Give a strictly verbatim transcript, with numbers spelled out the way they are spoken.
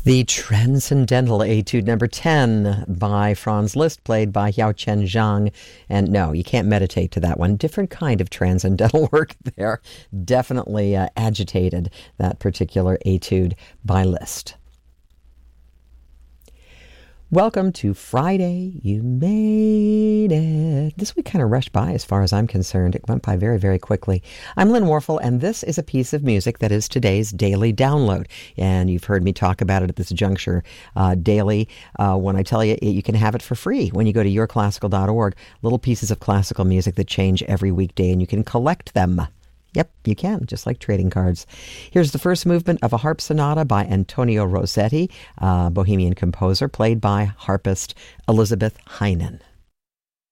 The Transcendental Etude number ten by Franz Liszt, played by Xiaochen Zhang. And no, you can't meditate to that one. Different kind of transcendental work there. Definitely uh, agitated, that particular etude by Liszt. Welcome to Friday. You made it. This week kind of rushed by as far as I'm concerned. It went by very, very quickly. I'm Lynn Warfel, and this is a piece of music that is today's daily download. And you've heard me talk about it at this juncture uh, daily. Uh, when I tell you, you can have it for free when you go to your classical dot org. Little pieces of classical music that change every weekday, and you can collect them. Yep, you can, just like trading cards. Here's the first movement of a harp sonata by Antonio Rossetti, a Bohemian composer, played by harpist Elizabeth Heinen.